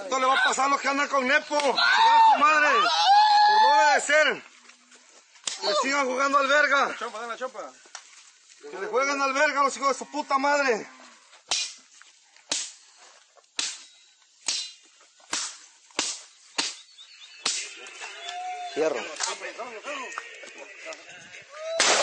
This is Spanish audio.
Esto le va a pasar a los que andan con Nepo. Chingada su madre. Por no obedecer. Que le sigan jugando al verga. La chopa, la chopa. Que le jueguen al verga los hijos de su puta madre. Fierro.